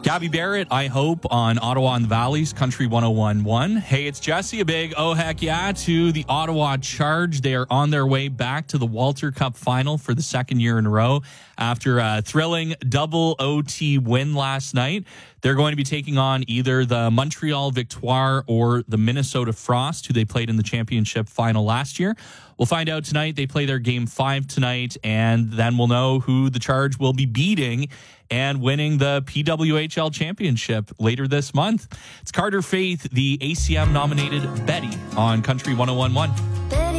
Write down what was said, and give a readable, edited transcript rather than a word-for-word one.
Gabby Barrett, I hope, on Ottawa and the Valley's Country 101.1. Hey, it's Jesse. A big oh heck yeah to the Ottawa Charge. They are on their way back to the Walter Cup final for the second year in a row after a thrilling double OT win last night. They're going to be taking on either the Montreal Victoire or the Minnesota Frost, who they played in the championship final last year. We'll find out tonight. They play their game 5 tonight, and then we'll know who the Charge will be beating and winning the PWHL championship later this month. It's Carter Faith, the ACM-nominated Betty on Country 101.1.